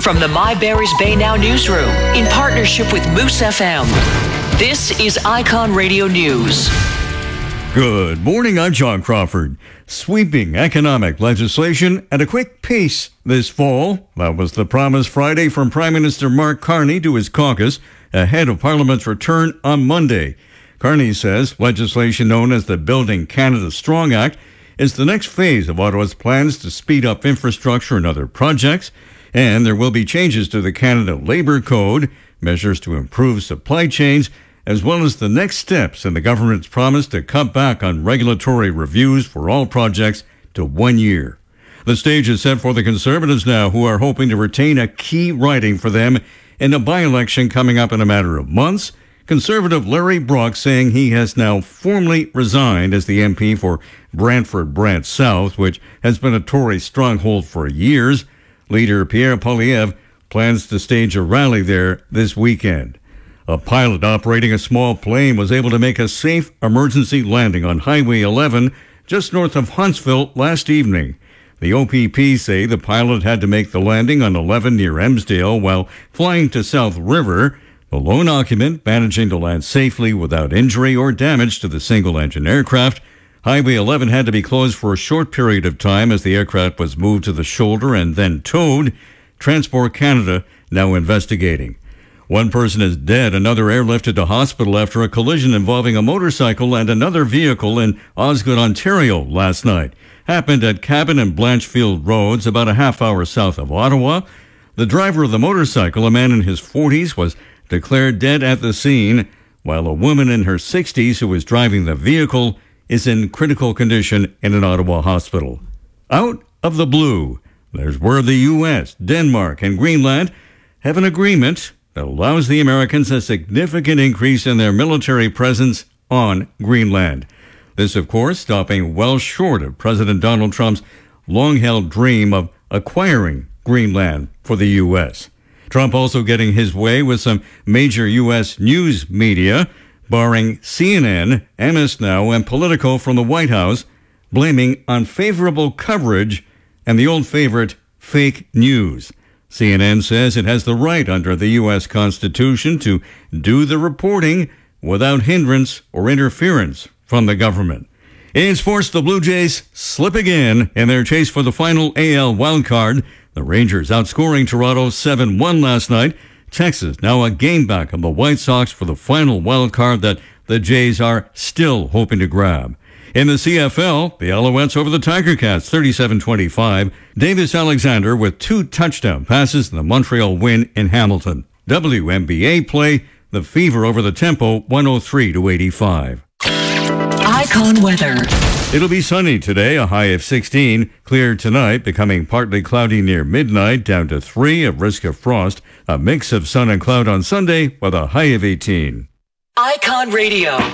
From the My Barry's Bay Now newsroom, in partnership with Moose FM, this is Icon Radio News. Good morning, I'm John Crawford. Sweeping economic legislation at a quick pace this fall. That was the promise Friday from Prime Minister Mark Carney to his caucus ahead of Parliament's return on Monday. Carney says legislation known as the Building Canada Strong Act is the next phase of Ottawa's plans to speed up infrastructure and other projects, and there will be changes to the Canada Labour Code, measures to improve supply chains, as well as the next steps in the government's promise to cut back on regulatory reviews for all projects to 1 year. The stage is set for the Conservatives now, who are hoping to retain a key riding for them in a by-election coming up in a matter of months. Conservative Larry Brock saying he has now formally resigned as the MP for Brantford Brant South, which has been a Tory stronghold for years. Leader Pierre Poilievre plans to stage a rally there this weekend. A pilot operating a small plane was able to make a safe emergency landing on Highway 11 just north of Huntsville last evening. The OPP say the pilot had to make the landing on 11 near Emsdale while flying to South River. The lone occupant managing to land safely without injury or damage to the single-engine aircraft. Highway 11 had to be closed for a short period of time as the aircraft was moved to the shoulder and then towed. Transport Canada now investigating. One person is dead, another airlifted to hospital after a collision involving a motorcycle and another vehicle in Osgood, Ontario last night. Happened at Cabin and Blanchfield Roads, about a half hour south of Ottawa. The driver of the motorcycle, a man in his 40s, was declared dead at the scene, while a woman in her 60s who was driving the vehicle is in critical condition in an Ottawa hospital. Out of the blue, there's word the U.S., Denmark, and Greenland have an agreement that allows the Americans a significant increase in their military presence on Greenland. This, of course, stopping well short of President Donald Trump's long-held dream of acquiring Greenland for the U.S. Trump also getting his way with some major U.S. news media, barring CNN, MS Now, and Politico from the White House, blaming unfavorable coverage and the old favorite, fake news. CNN says it has the right under the U.S. Constitution to do the reporting without hindrance or interference from the government. In sports, the Blue Jays slip again in their chase for the final AL wildcard. The Rangers outscoring Toronto 7-1 last night. Texas now a game back of the White Sox for the final wildcard that the Jays are still hoping to grab. In the CFL, the Alouettes over the Tiger Cats 37-25. Davis Alexander with 2 touchdown passes in the Montreal win in Hamilton. WNBA play, the Fever over the Tempo 103-85. Icon weather. It'll be sunny today, a high of 16. Clear tonight, becoming partly cloudy near midnight, down to 3, a risk of frost. A mix of sun and cloud on Sunday with a high of 18. Icon Radio.